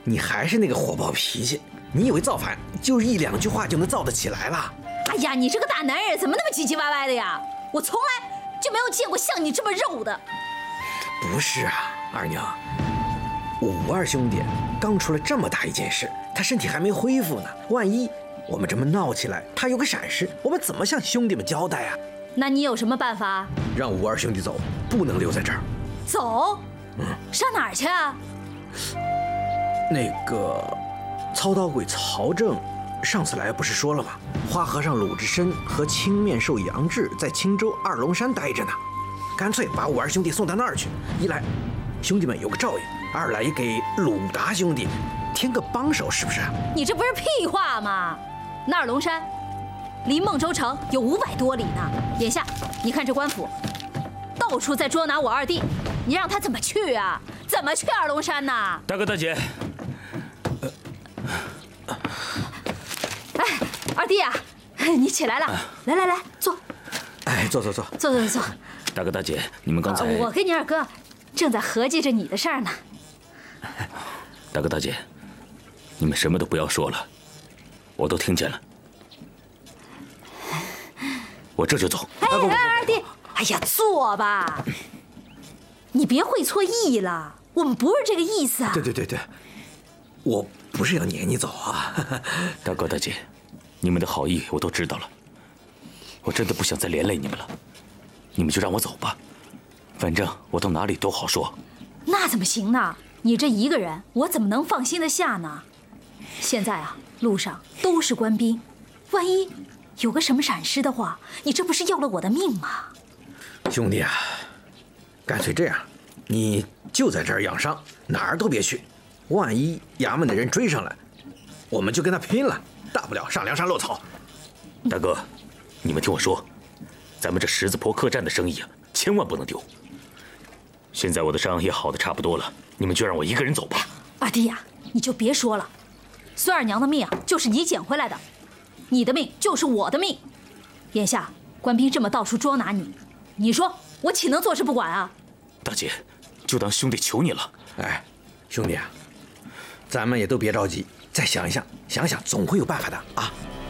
你还是那个火爆脾气。你以为造反就一两句话就能造得起来了？ 哎呀，你这个大男人怎么那么唧唧歪歪的呀？我从来就没有见过像你这么肉的。 不是啊，二娘，我吴二兄弟刚出了这么大一件事，他身体还没恢复呢，万一我们这么闹起来，他有个闪失，我们怎么向兄弟们交代啊？ 那你有什么办法？ 让吴二兄弟走，不能留在这儿。 走？上哪儿去啊？ 那个操刀鬼曹正上次来不是说了吗？花和尚鲁智深和青面兽杨志在青州二龙山待着呢，干脆把武二兄弟送到那儿去。一来兄弟们有个照应，二来也给鲁达兄弟添个帮手，是不是？ 你这不是屁话吗？那二龙山离孟州城有500多里呢。眼下你看这官府到处在捉拿我二弟，你让他怎么去啊？怎么去二龙山呢？ 大哥大姐， 哎，二弟啊，你起来了，来，坐。 哎，坐。 坐。 大哥大姐，你们刚才…… 我跟你二哥正在合计着你的事儿呢。 大哥大姐，你们什么都不要说了，我都听见了。我这就走。 哎，二弟，哎呀，坐吧。你别会错意了，我们不是这个意思啊。 对，我不是要撵你走啊。 大哥大姐，你们的好意我都知道了，我真的不想再连累你们了，你们就让我走吧，反正我到哪里都好说。 那怎么行呢？你这一个人，我怎么能放心得下呢？现在啊，路上都是官兵，万一有个什么闪失的话，你这不是要了我的命吗？ 兄弟啊，干脆这样，你就在这儿养伤，哪儿都别去。万一衙门的人追上来，我们就跟他拼了，大不了上梁山落草。 大哥，你们听我说，咱们这十字坡客栈的生意啊，千万不能丢。现在我的伤也好的差不多了，你们就让我一个人走吧。 二弟呀，你就别说了，孙二娘的命啊，就是你捡回来的，你的命就是我的命。眼下官兵这么到处捉拿你，你说我岂能坐视不管啊？ 大姐，就当兄弟求你了。 哎，兄弟啊，咱们也都别着急，再想一想，总会有办法的啊。